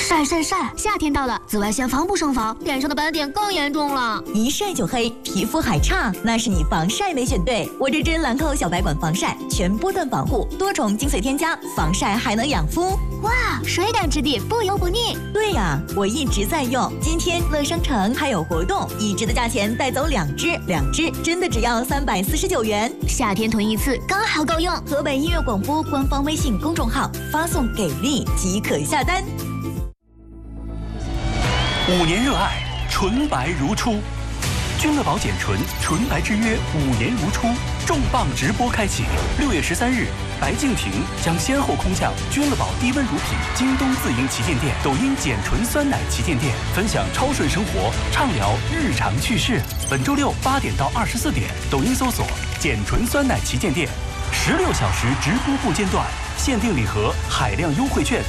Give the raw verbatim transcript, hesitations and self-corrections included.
晒晒晒！夏天到了，紫外线防不胜防，脸上的斑点更严重了。 一晒就黑，皮肤还差，那是你防晒没选对。我这支兰蔻小白管防晒，全波段防护，多重精粹添加，防晒还能养肤。 哇，水感质地，不油不腻。 对呀，我一直在用。今天乐商城还有活动，一支的价钱带走两支，两支真的只要三百四十九元。 夏天囤一次刚好够用。 河北音乐广播官方微信公众号发送“给力”即可下单。 五年热爱，纯白如初。君乐宝简纯纯白之约五年如初重磅直播开启，六月十三日，白敬亭将先后空降君乐宝低温乳品京东自营旗舰店、抖音简纯酸奶旗舰店，分享超顺生活，畅聊日常趣事。本周六八点到二十四点，抖音搜索简纯酸奶旗舰店，十六小时直播不间断，限定礼盒海量优惠券。